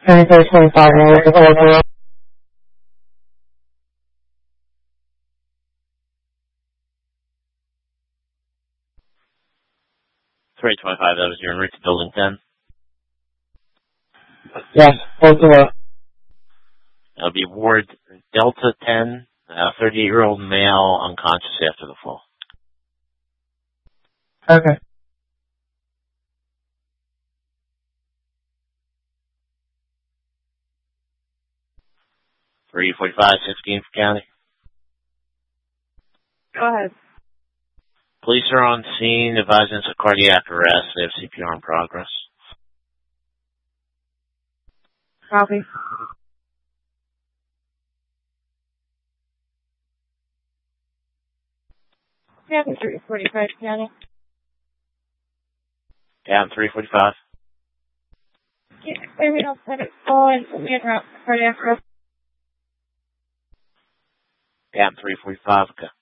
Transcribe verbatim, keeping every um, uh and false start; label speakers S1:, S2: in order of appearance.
S1: twenty-four twenty-five, over.
S2: three twenty-five, that was your en route to building ten?
S1: Yes, over.
S2: That'll be Ward Delta ten, uh, thirty-eight-year-old male, unconscious after the fall.
S1: Okay.
S2: three forty-five, sixteenth County.
S3: Go ahead.
S2: Police are on scene, advising us of cardiac arrest. They have C P R in progress.
S3: Copy. Yeah, three forty-five County.
S2: Yeah, three forty-five.
S3: Yeah, maybe I'll set it full and put me in route for cardiac arrest.
S2: Yeah, three forty-five, okay.